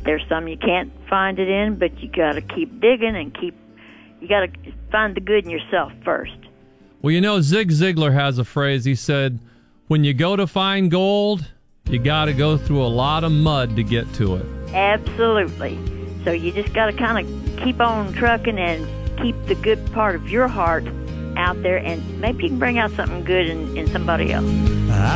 There's some you can't find it in, but you got to keep digging and you got to find the good in yourself first. Well, you know, Zig Ziglar has a phrase. He said, when you go to find gold, you got to go through a lot of mud to get to it. Absolutely. So you just got to kind of keep on trucking and keep the good part of your heart out there, and maybe you can bring out something good in somebody else.